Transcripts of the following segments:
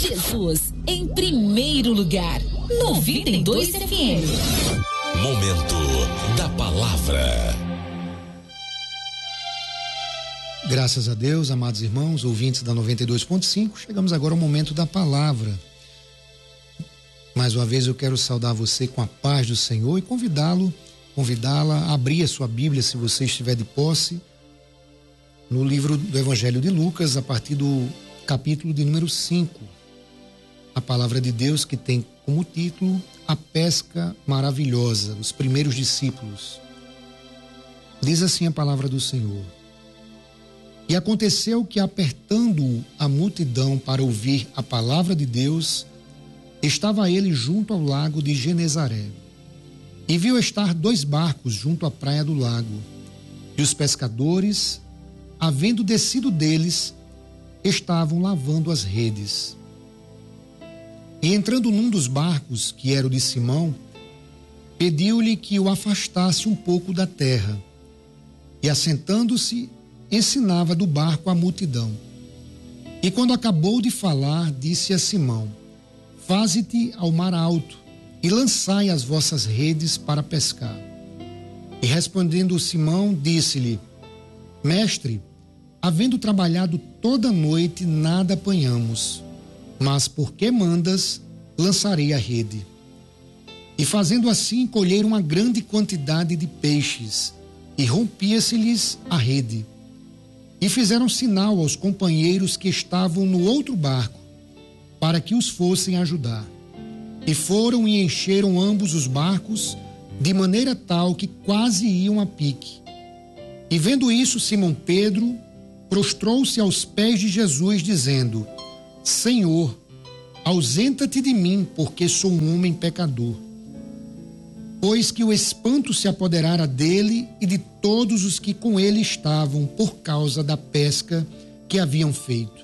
Jesus em primeiro lugar. 92 FM. Momento da Palavra. Graças a Deus, amados irmãos, ouvintes da 92.5, chegamos agora ao momento da palavra. Mais uma vez eu quero saudar você com a paz do Senhor e convidá-la a abrir a sua Bíblia, se você estiver de posse, no livro do Evangelho de Lucas, a partir do capítulo de número 5. A palavra de Deus que tem como título A Pesca Maravilhosa, os primeiros discípulos. Diz assim a palavra do Senhor: E aconteceu que, apertando a multidão para ouvir a palavra de Deus, estava ele junto ao lago de Genezaré. E viu estar 2 barcos junto à praia do lago. E os pescadores, havendo descido deles, estavam lavando as redes. E entrando num dos barcos, que era o de Simão, pediu-lhe que o afastasse um pouco da terra. E assentando-se, ensinava do barco a multidão. E quando acabou de falar, disse a Simão: Faze-te ao mar alto e lançai as vossas redes para pescar. E respondendo Simão, disse-lhe: Mestre, havendo trabalhado toda a noite, nada apanhamos, mas porque mandas, lançarei a rede. E fazendo assim, colheram uma grande quantidade de peixes, e rompia-se-lhes a rede. E fizeram sinal aos companheiros que estavam no outro barco, para que os fossem ajudar. E foram e encheram ambos os barcos, de maneira tal que quase iam a pique. E vendo isso, Simão Pedro prostrou-se aos pés de Jesus, dizendo: Senhor, ausenta-te de mim, porque sou um homem pecador. Pois que o espanto se apoderara dele e de todos os que com ele estavam, por causa da pesca que haviam feito.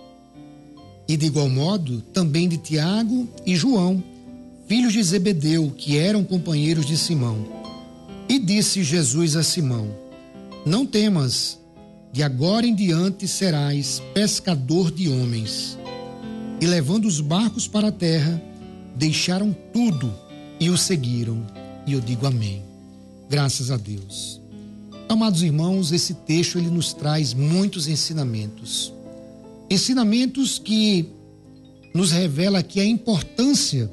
E de igual modo, também de Tiago e João, filhos de Zebedeu, que eram companheiros de Simão. E disse Jesus a Simão: Não temas, de agora em diante serás pescador de homens. E levando os barcos para a terra, deixaram tudo e o seguiram. E eu digo amém. Graças a Deus. Amados irmãos, esse texto ele nos traz muitos ensinamentos. Ensinamentos que nos revela aqui a importância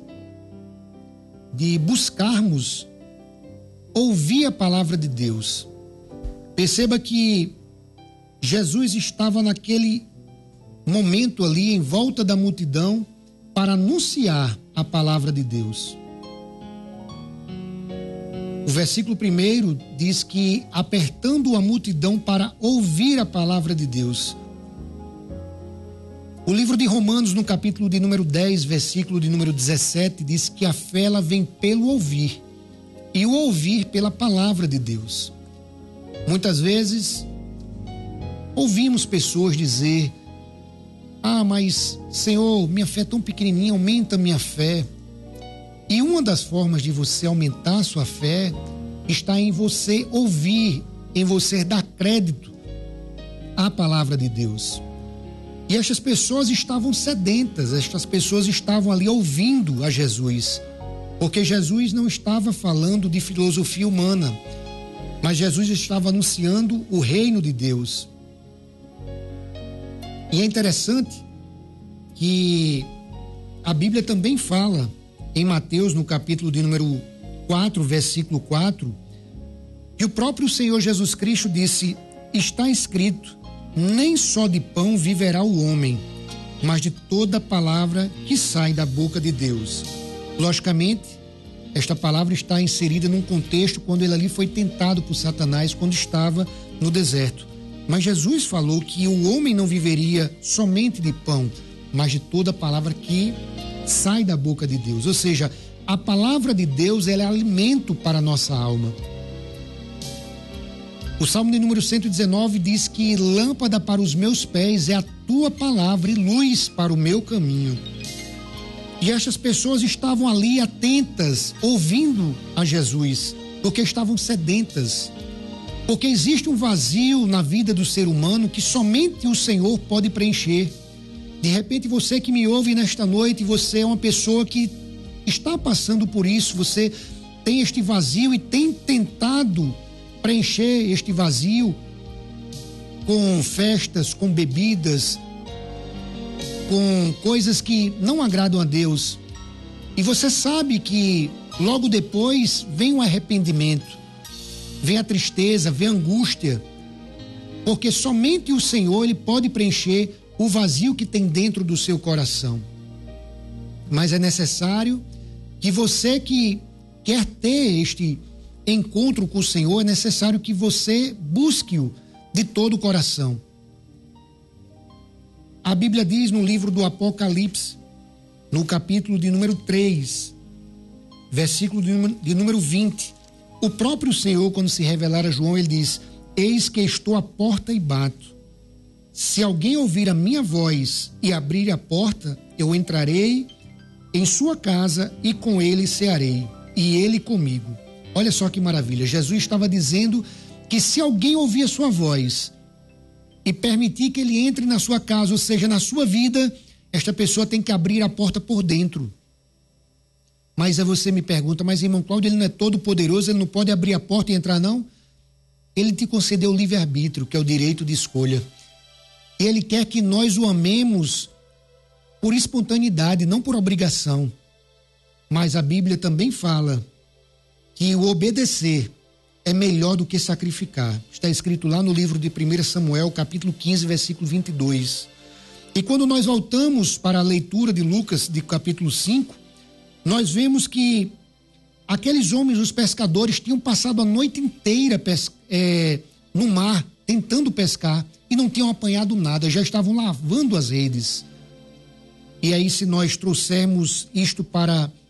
de buscarmos ouvir a palavra de Deus. Perceba que Jesus estava naquele momento ali em volta da multidão para anunciar a palavra de Deus. O versículo 1 diz que apertando a multidão para ouvir a palavra de Deus. O livro de Romanos, no capítulo de número 10, versículo de número 17, diz que a fé ela vem pelo ouvir, e o ouvir pela palavra de Deus. Muitas vezes ouvimos pessoas dizer: mas Senhor, minha fé é tão pequenininha, aumenta minha fé. E uma das formas de você aumentar a sua fé está em você ouvir, em você dar crédito à palavra de Deus. E estas pessoas estavam sedentas, estas pessoas estavam ali ouvindo a Jesus, porque Jesus não estava falando de filosofia humana, mas Jesus estava anunciando o reino de Deus. E é interessante que a Bíblia também fala em Mateus, no capítulo de número 4, versículo 4, que o próprio Senhor Jesus Cristo disse: está escrito, nem só de pão viverá o homem, mas de toda palavra que sai da boca de Deus. Logicamente, esta palavra está inserida num contexto quando ele ali foi tentado por Satanás, quando estava no deserto. Mas Jesus falou que o homem não viveria somente de pão, mas de toda palavra que sai da boca de Deus. Ou seja, a palavra de Deus ela é alimento para a nossa alma. O Salmo de número 119 diz que lâmpada para os meus pés é a tua palavra e luz para o meu caminho. E estas pessoas estavam ali atentas, ouvindo a Jesus, porque estavam sedentas. Porque existe um vazio na vida do ser humano que somente o Senhor pode preencher. De repente, você que me ouve nesta noite, você é uma pessoa que está passando por isso, você tem este vazio e tem tentado preencher este vazio com festas, com bebidas, com coisas que não agradam a Deus. E você sabe que logo depois vem o arrependimento, vem a tristeza, vem a angústia, porque somente o Senhor, Ele pode preencher o vazio que tem dentro do seu coração. Mas é necessário que você que quer ter este encontro com o Senhor, é necessário que você busque-o de todo o coração. A Bíblia diz no livro do Apocalipse, no capítulo de número 3, versículo de número 20, o próprio Senhor, quando se revelar a João, ele diz: eis que estou à porta e bato. Se alguém ouvir a minha voz e abrir a porta, eu entrarei em sua casa e com ele cearei, e ele comigo. Olha só que maravilha. Jesus estava dizendo que se alguém ouvir a sua voz e permitir que ele entre na sua casa, ou seja, na sua vida, esta pessoa tem que abrir a porta por dentro. Mas aí você me pergunta: mas irmão Cláudio, ele não é todo poderoso, ele não pode abrir a porta e entrar, não? Ele te concedeu o livre-arbítrio, que é o direito de escolha. Ele quer que nós o amemos por espontaneidade, não por obrigação. Mas a Bíblia também fala que o obedecer é melhor do que sacrificar. Está escrito lá no livro de 1 Samuel, capítulo 15, versículo 22. E quando nós voltamos para a leitura de Lucas, de capítulo 5, nós vemos que aqueles homens, os pescadores, tinham passado a noite inteira no mar, tentando pescar, e não tinham apanhado nada, já estavam lavando as redes. E aí, se nós trouxermos isto para